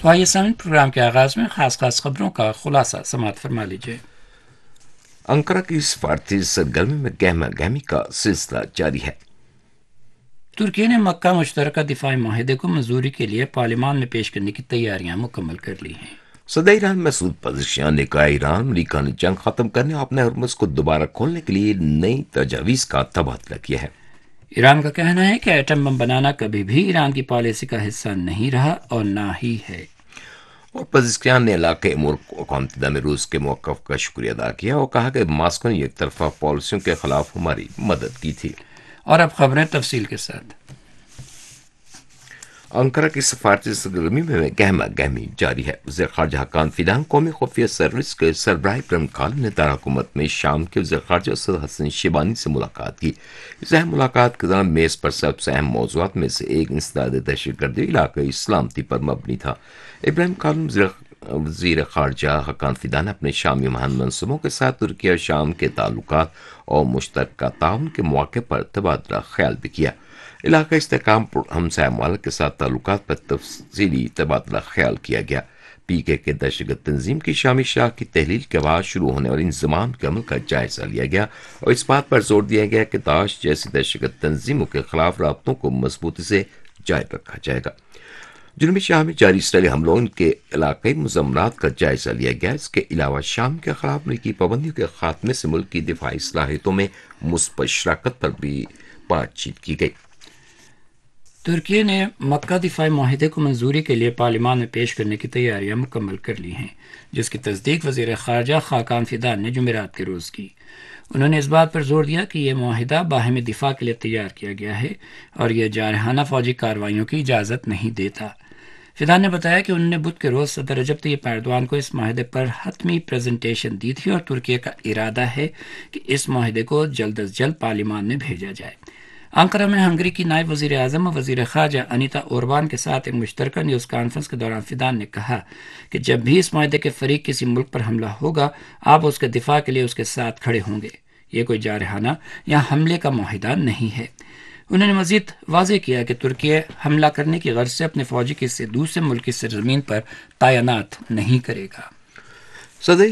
تو آئیے سامعین، پروگرام کے آغاز میں خاص خبروں کا خلاصہ سماعت فرما لیجیے۔ انقرہ کی سفارتی سرگرمی میں گہما گہمی کا سلسلہ جاری ہے۔ ترکی نے مکہ مشترکہ دفاعی معاہدے کو منظوری کے لیے پارلیمان میں پیش کرنے کی تیاریاں مکمل کر لی ہیں۔ صدر ایران مسعود پزشکیان نے کہا ایران امریکہ نے جنگ ختم کرنے اور اپنے ہرمز کو دوبارہ کھولنے کے لیے نئی تجاویز کا تبادلہ کیا ہے۔ ایران کا کہنا ہے کہ ایٹم بم بنانا کبھی بھی ایران کی پالیسی کا حصہ نہیں رہا اور نہ ہی ہے۔ اور پزشکیان نے علاقے امور اقوام متحدہ میں روس کے موقف کا شکریہ ادا کیا اور کہا کہ ماسکو نے یک طرفہ پالیسیوں کے خلاف ہماری مدد کی تھی۔ اور اب خبریں تفصیل کے ساتھ۔ انقرہ کی سفارتی سرگرمی میں گہما گہمی جاری ہے۔ وزیر خارجہ حقان فیدان قومی خفیہ سروس کے سربراہ ابراہیم کالن نے دارالحکومت میں شام کے وزیر خارجہ اسد حسن شیبانی سے ملاقات کی۔ اس اہم ملاقات کے دوران میز پر سب سے اہم موضوعات میں سے ایک انسداد دہشت گردی علاقائی سلامتی پر مبنی تھا۔ ابراہیم کالن وزیر خارجہ حقان فیدان نے اپنے شامی مہم منصوبوں کے ساتھ ترکی اور شام کے تعلقات اور مشترکہ تعاون کے مواقع پر تبادلہ خیال بھی کیا۔ علاقائی استحکام ہمسایہ ممالک کے ساتھ تعلقات پر تفصیلی تبادلہ خیال کیا گیا۔ پی کے دہشت گرد تنظیم کی شامی شاخ کی تحلیل کے بعد شروع ہونے والے انضمام کے عمل کا جائزہ لیا گیا اور اس بات پر زور دیا گیا کہ داعش جیسی دہشت گرد تنظیموں کے خلاف رابطوں کو مضبوطی سے جاری رکھا جائے گا۔ جنوبی شام میں جاری اسرائیلی حملوں کے علاقائی مضمرات کا جائزہ لیا گیا۔ اس کے علاوہ شام کے خلاف امریکی پابندیوں کے خاتمے سے ملک کی دفاعی صلاحیتوں میں مثبت شراکت پر بھی بات چیت کی گئی۔ ترکی نے مکہ دفاعی معاہدے کو منظوری کے لیے پارلیمان میں پیش کرنے کی تیاریاں مکمل کر لی ہیں، جس کی تصدیق وزیر خارجہ خاقان فیدان نے جمعرات کے روز کی۔ انہوں نے اس بات پر زور دیا کہ یہ معاہدہ باہمی دفاع کے لیے تیار کیا گیا ہے اور یہ جارحانہ فوجی کارروائیوں کی اجازت نہیں دیتا۔ فیدان نے بتایا کہ انہوں نے بدھ کے روز صدر رجب طیب ایردوان کو اس معاہدے پر حتمی پریزنٹیشن دی تھی اور ترکی کا ارادہ ہے کہ اس معاہدے کو جلد از جلد پارلیمان میں بھیجا جائے۔ انقرہ میں ہنگری کی نائب وزیر اعظم اور وزیر خارجہ انیتا اوربان کے ساتھ ایک مشترکہ نیوز کانفرنس کے دوران فیدان نے کہا کہ جب بھی اس معاہدے کے فریق کسی ملک پر حملہ ہوگا، آپ اس کے دفاع کے لیے اس کے ساتھ کھڑے ہوں گے۔ یہ کوئی جارحانہ یا حملے کا معاہدہ نہیں ہے۔ انہوں نے مزید واضح کیا کہ ترکی حملہ کرنے کی غرض سے اپنے فوجی کسی دوسرے ملک کی سرزمین پر تعینات نہیں کرے گا۔ صدر